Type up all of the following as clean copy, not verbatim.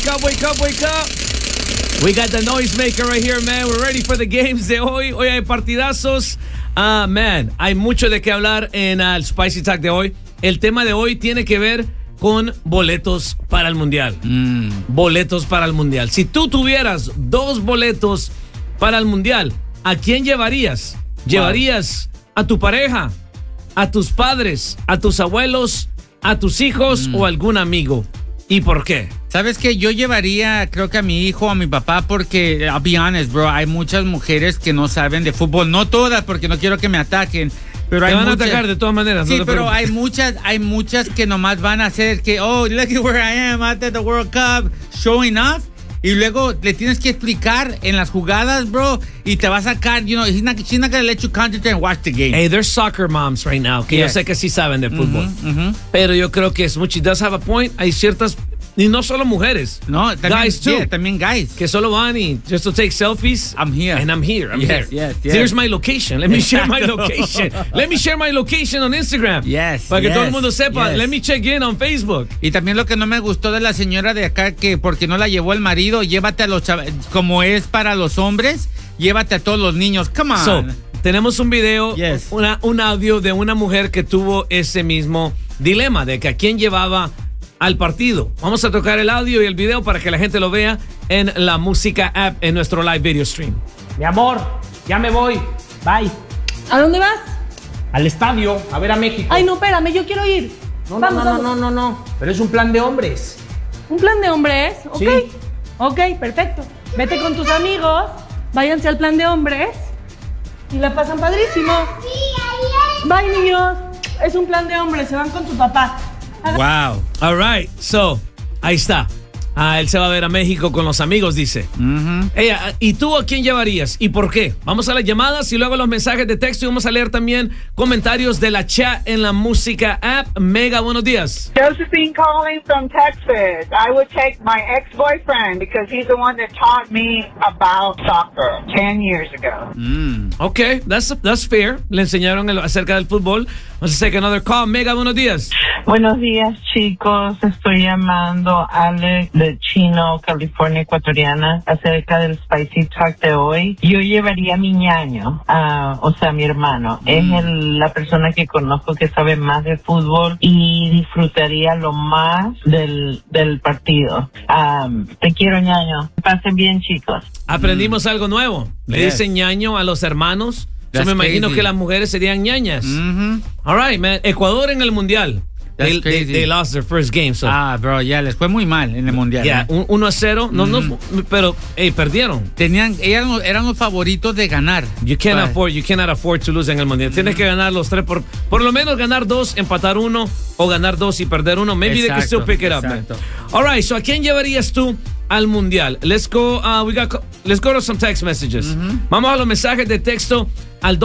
wake up, wake up, wake up. We got the noisemaker right here, man. We're ready for the games de hoy. Hoy hay partidazos. Man, hay mucho de qué hablar en el Spicy Talk de hoy. El tema de hoy tiene que ver con boletos para el Mundial. Boletos para el Mundial. Si tú tuvieras 2 boletos para el Mundial, ¿a quién llevarías? ¿Llevarías a tu pareja, a tus padres, a tus abuelos, a tus hijos o algún amigo? ¿Y por qué? ¿Sabes qué? Yo llevaría, creo que a mi hijo, a mi papá, porque, I'll be honest, bro, hay muchas mujeres que no saben de fútbol. No todas, porque no quiero que me ataquen. Pero te hay van muchas, a atacar de todas maneras. Sí, no pero hay muchas que nomás van a hacer que, oh, look at where I am at the World Cup, showing off. Y luego le tienes que explicar en las jugadas, bro, y te va a sacar, you know, she's not gonna let you concentrate and watch the game. Hey, there's soccer moms right now, que yo sé que sí saben de fútbol. Pero yo creo que es mucho. He does have a point. Hay ciertas, y no solo mujeres. No, también, guys too. Yeah, también guys. Que solo van y just to take selfies. I'm here. And I'm here. I'm here. Yes. Here's my location. Let me share my location. Let me share my location on Instagram. Yes. Para que todo el mundo sepa. Yes. Let me check in on Facebook. Y también lo que no me gustó de la señora de acá, que porque no la llevó el marido, llévate a los como es para los hombres, llévate a todos los niños. Come on. So, tenemos un video, Yes. un audio de una mujer que tuvo ese mismo dilema de que a quién llevaba al partido. Vamos a tocar el audio y el video para que la gente lo vea en la música app en nuestro live video stream. Mi amor, ya me voy. Bye. ¿A dónde vas? Al estadio, a ver a México. Ay, no, espérame, yo quiero ir. Vamos. No. Pero es un plan de hombres. ¿Un plan de hombres? Ok. Sí. Ok, perfecto. Vete con tus amigos, váyanse al plan de hombres y la pasan padrísimo. Sí, bye, niños. Es un plan de hombres, se van con tu papá. Wow. All right, so, ahí está. Él se va a ver a México con los amigos, dice. Ella, ¿y tú a quién llevarías? ¿Y por qué? Vamos a las llamadas y luego los mensajes de texto y vamos a leer también comentarios de la chat en la música app. Mega, buenos días. Josephine calling from Texas. I would take my ex-boyfriend because he's the one that taught me about soccer 10 years ago. Okay, that's fair. Le enseñaron acerca del fútbol. Vamos a take another call. Mega, buenos días. Buenos días, chicos. Estoy llamando a Alex de Chino, California ecuatoriana, acerca del Spicy Talk de hoy. Yo llevaría a mi ñaño, o sea, mi hermano. Es la persona que conozco que sabe más de fútbol y disfrutaría lo más del partido. Te quiero, ñaño. Pasen bien, chicos. Aprendimos algo nuevo. Le dicen ñaño a los hermanos. Yo me imagino que las mujeres serían ñañas. All right, man. Ecuador en el Mundial. They lost their first game. So. Bro, ya les fue muy mal en el Mundial. Yeah, 1-0. No, pero perdieron. Eran los favoritos de ganar. You cannot afford to lose en el Mundial. Tienes que ganar los 3, por lo menos ganar 2, empatar 1 o ganar 2 y perder 1. Maybe they can still pick it up, man. All right, so ¿a quién llevarías tú al Mundial? Let's go to some text messages. Vamos a los mensajes de texto al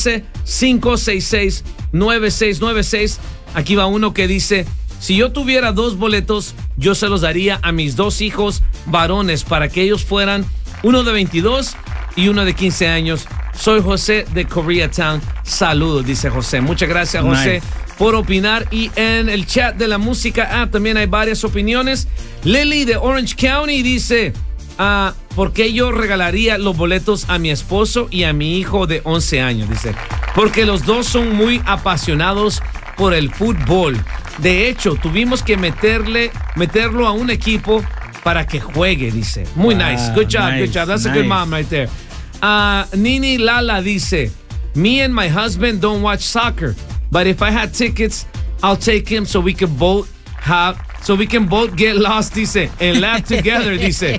213-566-9696. Aquí va uno que dice: si yo tuviera 2 boletos, yo se los daría a mis 2 hijos varones para que ellos fueran uno de 22 y uno de 15 años. Soy José de Koreatown. Saludos, dice José. Muchas gracias, José, por opinar. Y en el chat de la música app también hay varias opiniones. Lily de Orange County dice: ¿por qué yo regalaría los boletos a mi esposo y a mi hijo de 11 años? Dice, porque los dos son muy apasionados por el fútbol. De hecho, tuvimos que meterlo a un equipo para que juegue, dice. Muy nice. Good job, good job. That's a good mom right there. Nini Lala dice, me and my husband don't watch soccer, but if I had tickets, I'll take him so we can both get lost, dice, and laugh together, dice.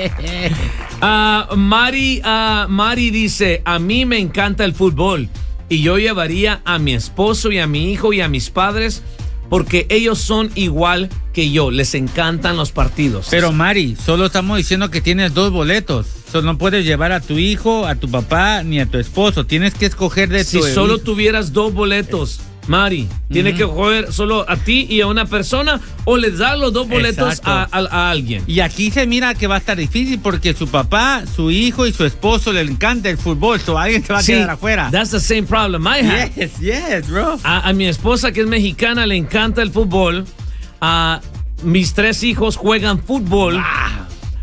Mari dice, a mí me encanta el fútbol y yo llevaría a mi esposo y a mi hijo y a mis padres porque ellos son igual que yo, les encantan los partidos. Pero Mari, solo estamos diciendo que tienes 2 boletos. No puedes llevar a tu hijo, a tu papá, ni a tu esposo. Tienes que escoger de tu... Si solo tuvieras 2 boletos, Mari, tiene que coger solo a ti y a una persona o les da los 2 boletos a alguien. Y aquí se mira que va a estar difícil porque su papá, su hijo y su esposo le encanta el fútbol, alguien te va a quedar afuera. That's the same problem I have. Yes, bro. A mi esposa, que es mexicana, le encanta el fútbol. Mis 3 hijos juegan fútbol.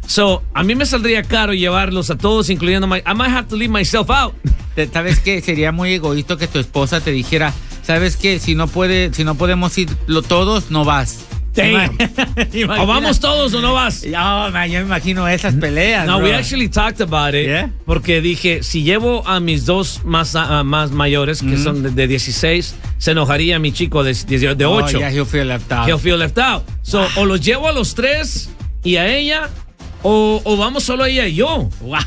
So, a mí me saldría caro llevarlos a todos, incluyendo I might have to leave myself out. ¿Sabes qué? Sería muy egoísta que tu esposa te dijera, ¿sabes qué? Si no podemos ir todos, no vas. Damn. O vamos todos o no vas. Oh, man, yo me imagino esas peleas. No, bro. we actually talked about it. Yeah? Porque dije, si llevo a mis dos más mayores, que son de 16, se enojaría mi chico de 8. Oh, yeah, he'll feel left out. He'll feel left out. So, o los llevo a los 3 y a ella, o vamos solo ella y yo. Wow.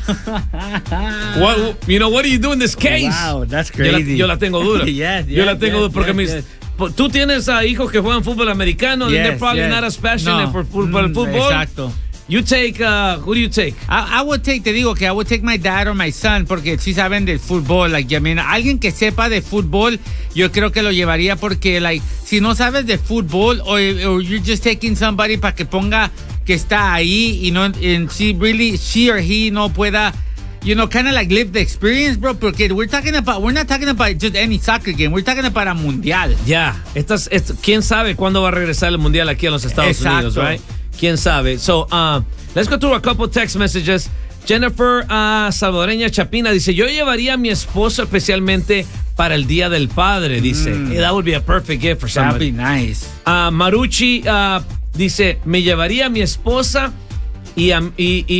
What do you do in this case? Wow, that's crazy. Yo la tengo dura. Yo la tengo dura porque tú tienes a hijos que juegan fútbol americano, and they're probably not as passionate for football. Exacto. You take, who do you take? I would take, te digo que I would take my dad or my son, porque sí saben del fútbol. Like, I mean, alguien que sepa de fútbol, yo creo que lo llevaría porque, like, si no sabes de fútbol, or you're just taking somebody para que ponga que está ahí y no, and she or he no pueda, you know, kind of like live the experience, bro, porque we're not talking about just any soccer game, we're talking about a mundial. Yeah, ¿quién sabe cuándo va a regresar el mundial aquí a los Estados Unidos, right? ¿Quién sabe? So, let's go through a couple text messages. Jennifer Salvadoreña Chapina dice, yo llevaría a mi esposo especialmente para el Día del Padre, dice. That would be a perfect gift for somebody. That'd be nice. Marucci dice, me llevaría a mi esposa y a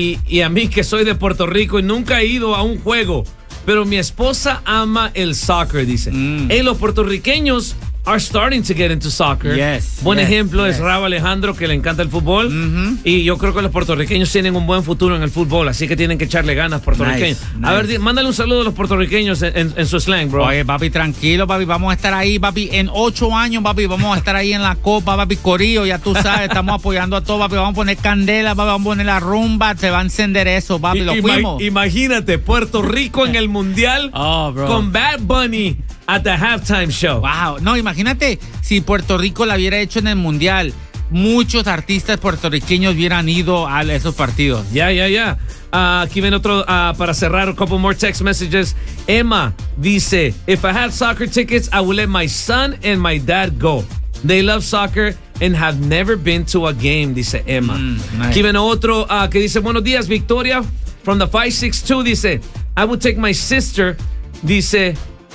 mí que soy de Puerto Rico y nunca he ido a un juego, pero mi esposa ama el soccer, dice. Hey, los puertorriqueños are starting to get into soccer. Buen ejemplo es Raúl Alejandro, que le encanta el fútbol. Y yo creo que los puertorriqueños tienen un buen futuro en el fútbol, así que tienen que echarle ganas, puertorriqueños. A ver, mándale un saludo a los puertorriqueños en su slang, bro. Oye, papi, tranquilo, papi, vamos a estar ahí, papi, en 8 años, papi, vamos a estar ahí en la copa, papi, corillo, ya tú sabes, estamos apoyando a todos, papi, vamos a poner candela, papi, vamos a poner la rumba, te va a encender eso, papi, lo fuimos. Imagínate, Puerto Rico en el mundial con Bad Bunny at the halftime show. Wow, no, imagínate si Puerto Rico la hubiera hecho en el mundial. Muchos artistas puertorriqueños hubieran ido a esos partidos. Ya. Aquí viene otro para cerrar, a couple more text messages. Emma dice, if I had soccer tickets, I would let my son and my dad go. They love soccer and have never been to a game, dice Emma. Nice. Aquí viene otro que dice, buenos días, Victoria, from the 562, dice, I would take my sister, dice,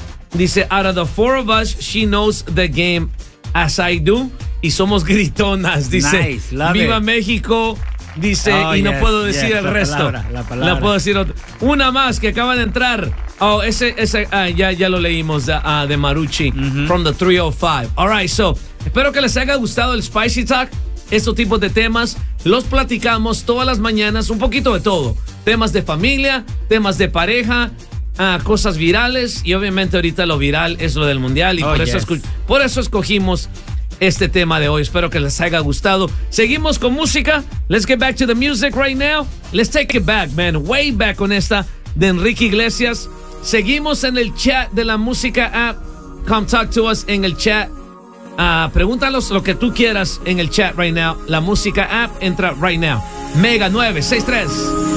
out of the 4 of us, she knows the game as I do. Y somos gritonas, dice. Nice, love Viva it. México, dice, y no puedo decir el resto. La palabra. La puedo decir otra. Una más que acaba de entrar. Oh, ese ya lo leímos de Marucci, from the 305. All right, so, espero que les haya gustado el Spicy Talk. Estos tipos de temas los platicamos todas las mañanas, un poquito de todo. Temas de familia, temas de pareja, cosas virales, y obviamente ahorita lo viral es lo del mundial, y por eso escogimos este tema de hoy. Espero que les haya gustado. Seguimos con música. Let's get back to the music right now. Let's take it back, man. Way back con esta de Enrique Iglesias. Seguimos en el chat de la música app. Come talk to us en el chat. Pregúntanos lo que tú quieras en el chat right now. La música app entra right now. Mega 963.